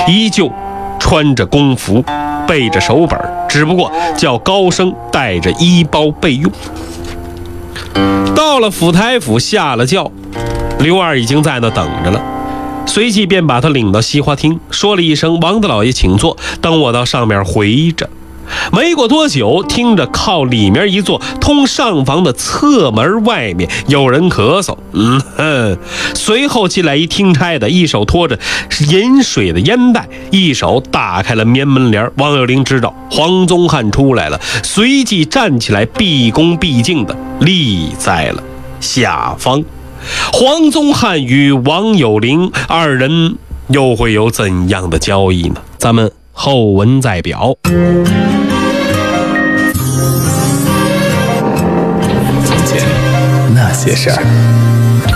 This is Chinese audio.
依旧穿着工服，背着手本，只不过叫高升带着衣包备用。到了府台府，下了轿，刘二已经在那等着了，随即便把他领到西花厅，说了一声王大老爷请坐，等我到上面回着。没过多久，听着靠里面一座通上房的侧门外面有人咳嗽，随后进来一听差的，一手托着饮水的烟袋，一手打开了棉门帘。王有龄知道黄宗汉出来了，随即站起来，毕恭毕敬的立在了下方。黄宗汉与王有龄二人又会有怎样的交易呢？咱们后文再表。 从前那些事儿。